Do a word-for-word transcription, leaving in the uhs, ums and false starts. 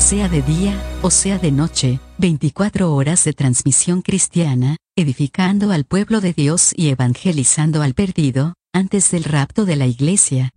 sea de día, o sea de noche, veinticuatro horas de transmisión cristiana, edificando al pueblo de Dios y evangelizando al perdido, antes del rapto de la iglesia.